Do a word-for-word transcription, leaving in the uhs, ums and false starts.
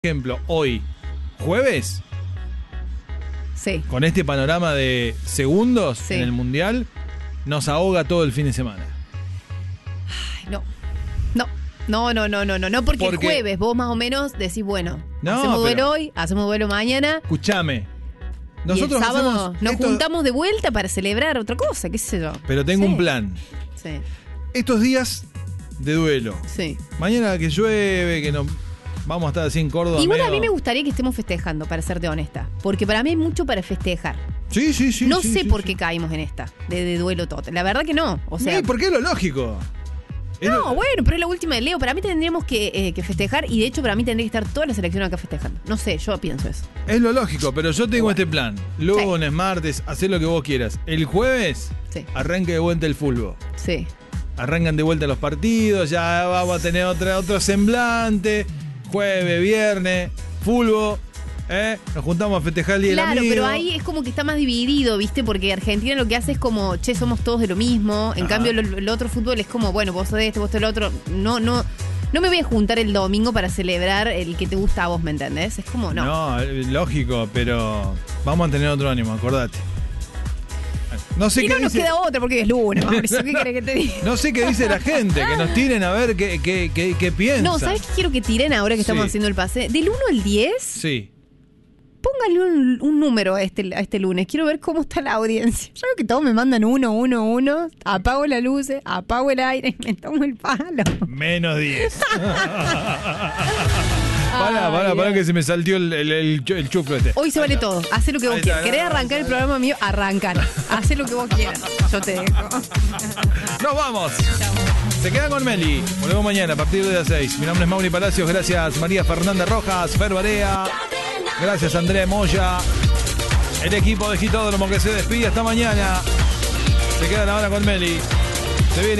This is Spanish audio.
ejemplo, hoy, jueves, Sí. con este panorama de segundos Sí. en el Mundial, nos ahoga todo el fin de semana. Ay, no. No. No, no, no, no, no, no, porque, Porque- el jueves vos más o menos decís, bueno, No, hacemos duelo pero- hoy, hacemos duelo mañana. Escúchame. Y Nosotros el sábado hacemos nos esto- juntamos de vuelta para celebrar otra cosa, qué sé yo. Pero tengo Sí. un plan. Sí, Estos días de duelo. sí. Mañana que llueve, que no vamos a estar así en Córdoba. Igual a medio- mí me gustaría que estemos festejando, para serte honesta. Porque para mí hay mucho para festejar. Sí, sí, sí. no sí, sé sí, por sí. qué caímos en esta, de, de duelo total. La verdad que no. O sea, Sí, porque es lo lógico. Es no, lo- bueno, pero es la última de Leo. Para mí tendríamos que, eh, que festejar y de hecho para mí tendría que estar toda la selección acá festejando. No sé, yo pienso eso. Es lo lógico, pero yo tengo este plan. Lunes, martes, hacé lo que vos quieras. El jueves, Sí. arranque de vuelta el fútbol. Sí. Arrancan de vuelta los partidos, ya vamos a tener otra, otro semblante. Jueves, viernes, fútbol. ¿eh? Nos juntamos a festejar el Día del Claro, Amigo. pero ahí es como que está más dividido, ¿viste? Porque Argentina lo que hace es como, che, somos todos de lo mismo. En Ajá. cambio, lo- el otro fútbol es como, bueno, vos sos de este, vos sos del otro. No, no, no me voy a juntar el domingo para celebrar el que te gusta a vos, ¿me entendés? Es como, no. No, eh, lógico, pero vamos a tener otro ánimo, acordate. No sé y qué no nos dice, queda otra porque es lunes, Mauricio. ¿Qué querés que te diga? no sé qué dice la gente, que nos tiren a ver qué, qué, qué, qué piensan. No, ¿sabes qué quiero que tiren ahora que estamos Sí. haciendo el pase? Del uno al diez, Sí. póngale un, un número a este, a este lunes. Quiero ver cómo está la audiencia. Yo veo que todos me mandan uno, uno, uno. Apago las luces, apago el aire y me tomo el palo. Menos diez. Pará, Ay, pará, pará Dios. que se me saltió el, el, el, chu- el chuflo este. Hoy se vale todo. Hacé lo que vos Ahí quieras. está. ¿Querés arrancar el programa mío? Arrancar. Hacé lo que vos quieras. Yo te dejo. ¡Nos vamos! Se queda con Meli. Volvemos mañana a partir de las seis. Mi nombre es Mauri Palacios. Gracias María Fernanda Rojas, Fer Barea. Gracias Andrea Moya. El equipo de Gitódromo que se despide hasta mañana. Se quedan ahora con Meli.